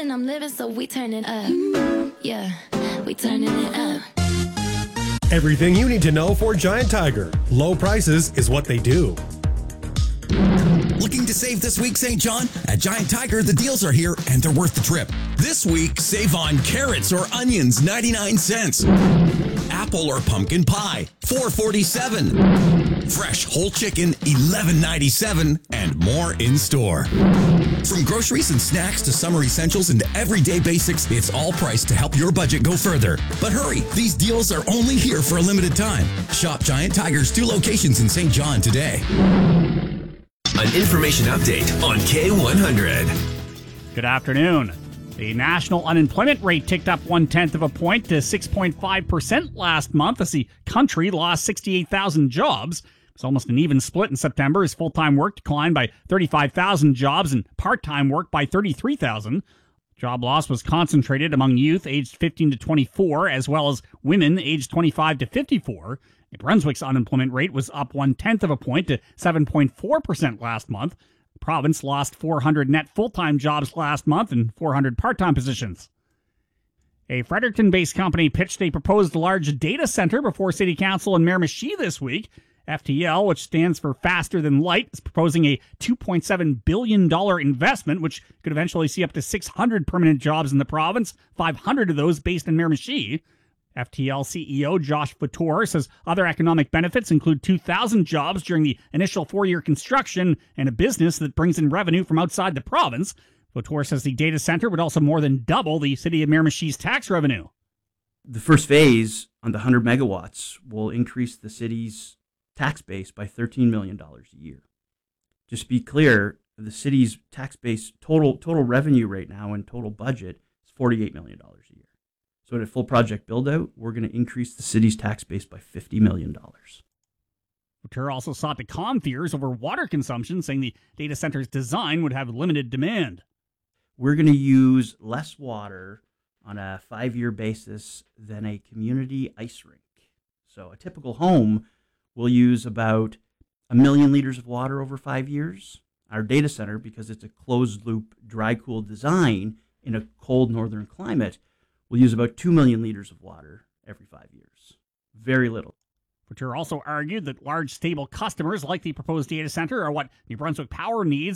and I'm living, so we turning up. Yeah, we turning it up. Everything you need to know for Giant Tiger. Low prices is what they do. Looking to save this week, St. John? At Giant Tiger, the deals are here and they're worth the trip. This week, save on carrots or onions, 99 cents. Apple or pumpkin pie, $4.47. Fresh whole chicken, $11.97, and more in store. From groceries and snacks to summer essentials and everyday basics, it's all priced to help your budget go further. But hurry, these deals are only here for a limited time. Shop Giant Tiger's 2 locations in St. John today. An information update on K100. Good afternoon. The national unemployment rate ticked up 0.1 of a point to 6.5% last month as the country lost 68,000 jobs. It's almost an even split in September as full-time work declined by 35,000 jobs and part-time work by 33,000. Job loss was concentrated among youth aged 15 to 24 as well as women aged 25 to 54. New Brunswick's unemployment rate was up 0.1 of a point to 7.4% last month. The province lost 400 net full-time jobs last month and 400 part-time positions. A Fredericton-based company pitched a proposed large data center before City Council in Miramichi this week. FTL, which stands for Faster Than Light, is proposing a $2.7 billion investment, which could eventually see up to 600 permanent jobs in the province, 500 of those based in Miramichi. FTL CEO Josh Vautour says other economic benefits include 2,000 jobs during the initial 4-year construction and a business that brings in revenue from outside the province. Vautour says the data center would also more than double the city of Miramichi's tax revenue. The first phase on the 100 megawatts will increase the city's tax base by $13 million a year. Just to be clear, the city's tax base total revenue right now and total budget is $48 million a year. So at a full project build-out, we're going to increase the city's tax base by $50 million. Vautour also sought to calm fears over water consumption, saying the data center's design would have limited demand. We're going to use less water on a 5-year basis than a community ice rink. So a typical home will use about 1 million liters of water over 5 years. Our data center, because it's a closed-loop, dry-cooled design in a cold northern climate, will use about 2 million liters of water every 5 years. Very little. Vautour also argued that large, stable customers like the proposed data center are what New Brunswick Power needs